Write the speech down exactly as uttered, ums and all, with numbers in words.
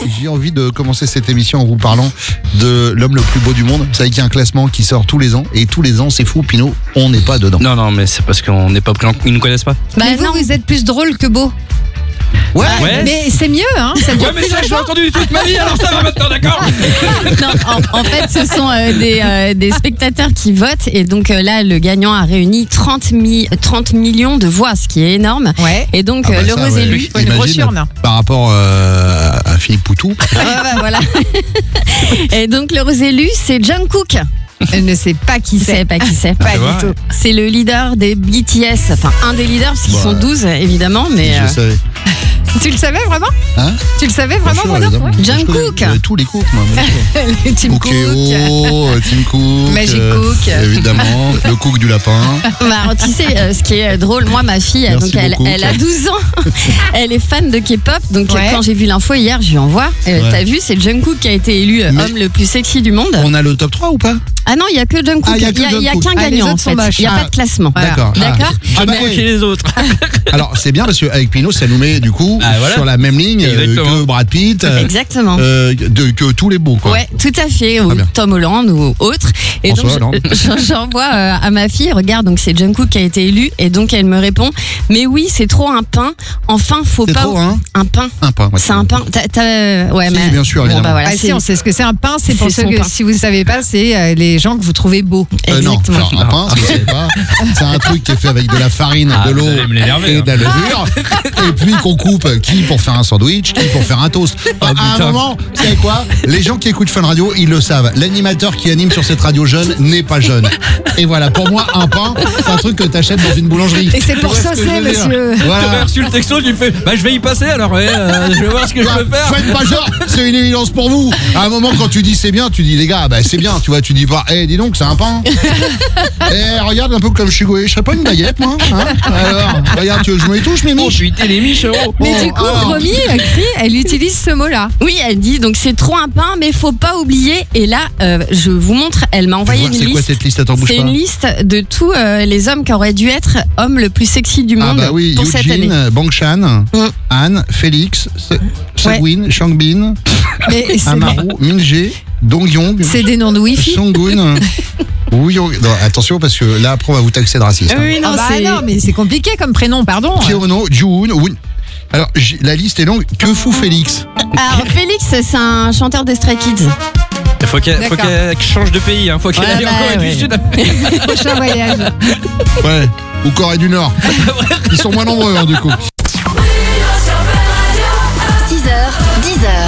J'ai envie de commencer cette émission en vous parlant de l'homme le plus beau du monde. Vous savez qu'il y a un classement qui sort tous les ans. Et tous les ans, c'est fou, Pinot, on n'est pas dedans. Non, non, mais c'est parce qu'on n'est pas pris en... Ils nous connaissent pas. Bah Mais vous, non. vous êtes plus drôle que beau. Ouais, Ouais. Mais c'est mieux, hein. Ça dure Ouais, mais plus ça, je l'ai longtemps. entendu toute ma vie, alors ça va maintenant, d'accord? Non, en, en fait, ce sont euh, des, euh, des spectateurs qui votent. Et donc euh, là, le gagnant a réuni trente millions de voix, ce qui est énorme. Ouais. Et donc, Ah bah euh, ça, l'heureux ouais. élu. Faut une Imagine, grosse urne. par rapport euh, à Philippe Poutou. Ah, bah, voilà. Et donc, l'heureux élu, c'est Jungkook. Elle ne sait pas qui Vous savez c'est. pas qui c'est. Pas tu du vois, tout. C'est le leader des B T S. Enfin, un des leaders, parce qu'ils Bah, sont douze, évidemment. Mais Je euh, savais. Tu le savais vraiment Hein Tu le savais Bien vraiment, sûr, Bruno évidemment. Ouais. Je Jungkook. connais, euh, tous les cooks, moi. bien sûr. Le Tim Cook. Cookéo, euh, Tim Cook. Magic euh, Cook. Évidemment, le cook du lapin. bah, alors, tu sais, euh, ce qui est drôle, moi, ma fille, Merci donc, elle, beaucoup. elle a douze ans. Elle est fan de K-pop. Donc, Ouais. quand j'ai vu l'info hier, je lui envoie. Euh, Ouais. T'as vu, c'est Jungkook qui a été élu euh, Mais- homme le plus sexy du monde. On a le top trois ou pas? Ah non, il n'y a que Jungkook. Ah, il y a que Il n'y a, Jungkook. qu'un Ah, les gagnant, autres en sont fait. moches. Il n'y a Ah. pas de classement. Voilà. D'accord. D'accord. Ah, bah, Jungkook et les autres. alors, c'est bien parce qu'avec Pinot, ça nous met du coup Ah, voilà. sur la même ligne euh, Exactement. que Brad Pitt, euh, Exactement. euh, de, que tous les beaux. Quoi. Ouais, tout à fait, ou Très bien. Tom Holland ou autre. Et François donc Hollande. je- je- j'envoie euh, à ma fille, regarde, donc c'est Jungkook qui a été élu, et donc elle me répond, mais oui, c'est trop un pain. Enfin, faut C'est pas trop, hein un pain. Un pain. ouais. C'est un pain. T'as- t'as- ouais, Si, mais bien sûr, évidemment. bah voilà, Ah c'est si, on sait ce que c'est un pain, c'est pour c'est ceux son que pain. si vous ne savez pas, c'est euh, les gens que vous trouvez beaux. Euh, non, exactement. alors, un pain, si vous savez pas, c'est un truc qui est fait avec de la farine, Ah, de l'eau vous allez me l'énerver, et hein. de la levure, et puis qu'on coupe qui pour faire un sandwich, qui pour faire un toast. à un putain. moment, vous savez quoi? Les gens qui écoutent Fun Radio, ils le savent. L'animateur qui anime sur cette radio jeune n'est pas jeune. Et voilà, pour moi, un pain, c'est un truc que t'achètes dans une boulangerie. Et c'est pour Tu vois ce que saucer, je veux dire monsieur. T'avais Voilà. reçu le texto, tu fais bah je vais y passer alors, ouais, euh, je vais voir ce que je peux faire. Faites pas genre, c'est une évidence pour vous. À un moment, quand tu dis c'est bien, tu dis les gars, bah c'est bien, tu vois, tu dis pas, eh dis donc, c'est un pain. Eh regarde un peu comme je suis goué, je serais pas une baguette, moi. Hein alors, regarde, tu veux que je me les touche, Mimi? Oh putain, les miches, oh. Mais Bon, du coup, alors. Romy, euh, Cri, elle utilise ce mot-là. Oui, elle dit, donc c'est trop un pain, mais faut pas oublier. Et là, euh, je vous montre, elle m'a Tu envoyé vois, une c'est quoi liste. cette liste? Attends, bouge C'est pas. une liste de tous euh, les hommes qui auraient dû être hommes le plus sexy du Ah monde bah oui, pour cette année. Eugene, Bangshan, Mm. Anne, Félix, Se- Segwin, Changbin, Mais c'est Amaru, Minje, Dongyong, c'est des noms de Wi-Fi. Songun. Oui, non, attention parce que là après on va vous taxer de raciste. hein. Oui, non, Ah bah c'est- non, mais c'est compliqué comme prénom, pardon. Kiono, Juun, Win. Alors j'ai- la liste est longue. Que fout Félix? Alors, Félix, c'est un chanteur des Stray Kids. Il faut qu'elle faut D'accord. qu'elle change de pays, hein. Faut qu'elle Ouais, aille bah, en Corée ouais. du Sud. Prochain voyage. Ouais. Ou Corée du Nord. Ils sont moins nombreux hein, du coup. six heures, dix heures.